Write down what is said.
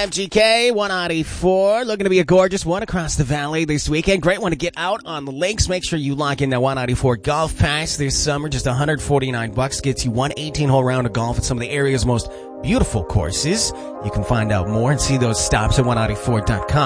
WMGK 194. Looking to be a gorgeous one across the valley this weekend. Great one to get out on the lakes. Make sure you lock in that 194 Golf Pass this summer. Just $149 gets you one 18-hole round of golf at some of the area's most beautiful courses. You can find out more and see those stops at 194.com.